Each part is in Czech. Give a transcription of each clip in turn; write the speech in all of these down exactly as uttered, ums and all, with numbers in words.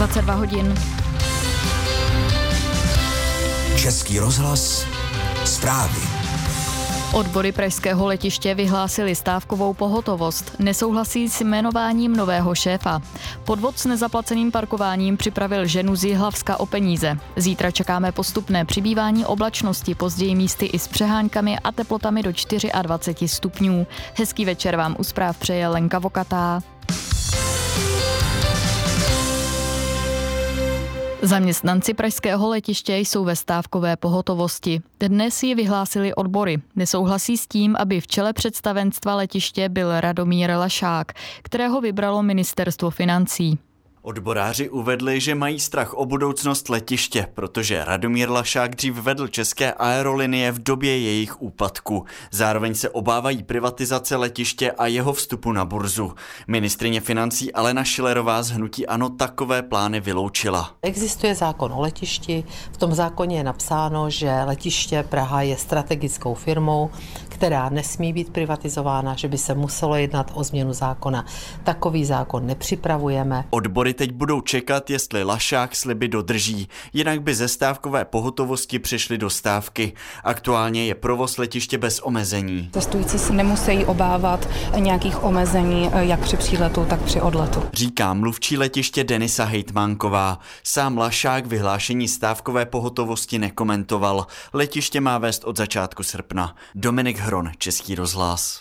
dvacet dva hodin. Český rozhlas, zprávy. Odbory pražského letiště vyhlásily stávkovou pohotovost. Nesouhlasí s jmenováním nového šéfa. Podvod s nezaplaceným parkováním připravil ženu z Jihlavska o peníze. Zítra čekáme postupné přibývání oblačnosti, později místy i s přeháňkami a teplotami do dvacet čtyři stupňů. Hezký večer vám u zpráv přeje Lenka Vokatá. Zaměstnanci pražského letiště jsou ve stávkové pohotovosti. Dnes ji vyhlásili odbory. Nesouhlasí s tím, aby v čele představenstva letiště byl Radomír Lašák, kterého vybralo ministerstvo financí. Odboráři uvedli, že mají strach o budoucnost letiště, protože Radomír Lašák dřív vedl České aerolinie v době jejich úpadku. Zároveň se obávají privatizace letiště a jeho vstupu na burzu. Ministryně financí Alena Schillerová z hnutí ANO takové plány vyloučila. Existuje zákon o letišti, v tom zákoně je napsáno, že letiště Praha je strategickou firmou, která nesmí být privatizována, že by se muselo jednat o změnu zákona. Takový zákon nepřipravujeme. Odbory teď budou čekat, jestli Lašák sliby dodrží, jinak by ze stávkové pohotovosti přešli do stávky. Aktuálně je provoz letiště bez omezení. Cestující se nemusí obávat nějakých omezení, jak při příletu, tak při odletu. Říká mluvčí letiště Denisa Hejtmánková. Sám Lašák vyhlášení stávkové pohotovosti nekomentoval. Letiště má vést od začátku srpna. Dominik Hron, Český rozhlas.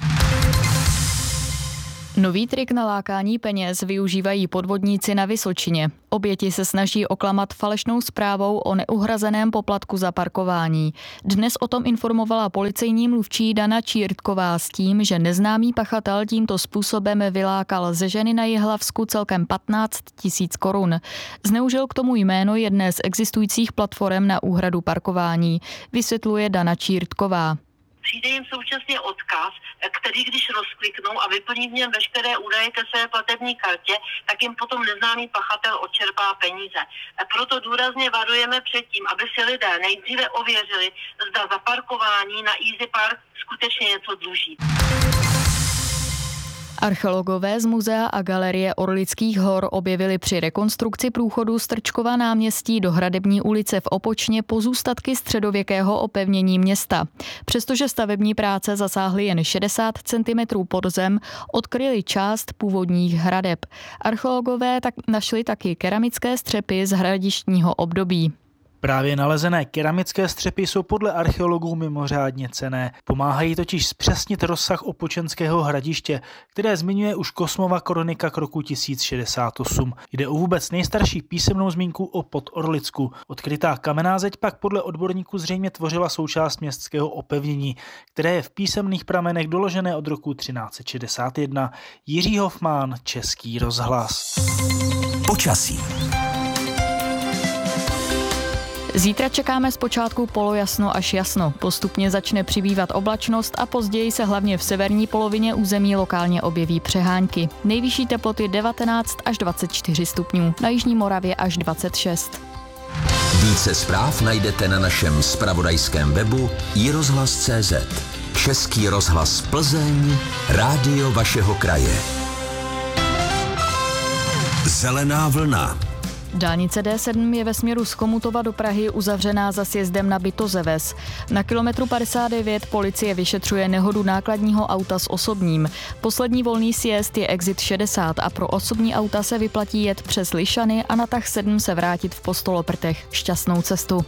Nový trik na lákání peněz využívají podvodníci na Vysočině. Oběti se snaží oklamat falešnou zprávou o neuhrazeném poplatku za parkování. Dnes o tom informovala policejní mluvčí Dana Čírtková s tím, že neznámý pachatel tímto způsobem vylákal ze ženy na Jihlavsku celkem patnáct tisíc korun. Zneužil k tomu jméno jedné z existujících platform na úhradu parkování, vysvětluje Dana Čírtková. Přijde jim současně odkaz, který když rozkliknou a vyplní v něm veškeré údaje ke své platební kartě, tak jim potom neznámý pachatel odčerpá peníze. Proto důrazně varujeme před tím, aby si lidé nejdříve ověřili, zda za parkování na Easy Park skutečně něco dluží. Archeologové z muzea a galerie Orlických hor objevili při rekonstrukci průchodu Strčkova náměstí do Hradební ulice v Opočně pozůstatky středověkého opevnění města. Přestože stavební práce zasáhly jen šedesát centimetrů pod zem, odkryli část původních hradeb. Archeologové tak našli taky keramické střepy z hradištního období. Právě nalezené keramické střepy jsou podle archeologů mimořádně cenné. Pomáhají totiž zpřesnit rozsah opočenského hradiště, které zmiňuje už Kosmova kronika k roku tisíc šedesát osm. Jde o vůbec nejstarší písemnou zmínku o Podorlicku. Odkrytá kamenná zeď pak podle odborníků zřejmě tvořila součást městského opevnění, které je v písemných pramenech doložené od roku třináct set šedesát jedna. Jiří Hofmann, Český rozhlas. Počasí. Zítra čekáme zpočátku polojasno až jasno. Postupně začne přibývat oblačnost a později se hlavně v severní polovině území lokálně objeví přehánky. Nejvyšší teploty devatenáct až dvacet čtyři stupňů, na jižní Moravě až dvacet šest. Více zpráv najdete na našem zpravodajském webu i rozhlas tečka cé zet. Český rozhlas Plzeň, rádio vašeho kraje. Zelená vlna. Dálnice D sedm je ve směru z Chomutova do Prahy uzavřená za sjezdem na Bytozeves. Na kilometru padesát devět policie vyšetřuje nehodu nákladního auta s osobním. Poslední volný sjezd je exit šedesát a pro osobní auta se vyplatí jet přes Lišany a na tah sedm se vrátit v Postoloprtech. Šťastnou cestu.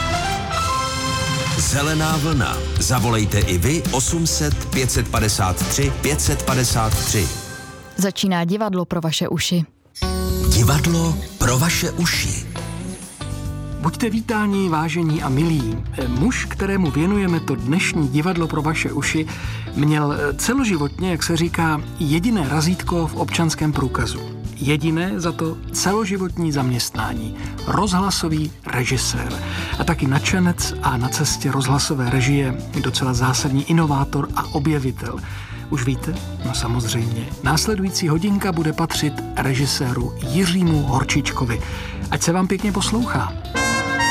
Zelená vlna. Zavolejte i vy osm set pět padesát tři pět padesát tři. Začíná divadlo pro vaše uši. Divadlo pro vaše uši. Buďte vítáni, vážení a milí. Muž, kterému věnujeme to dnešní divadlo pro vaše uši, měl celoživotně, jak se říká, jediné razítko v občanském průkazu. Jediné za to celoživotní zaměstnání. Rozhlasový režisér. A taky nadšenec a na cestě rozhlasové režie docela zásadní inovátor a objevitel. Už víte? No samozřejmě. Následující hodinka bude patřit režiséru Jiřímu Horčičkovi. Ať se vám pěkně poslouchá.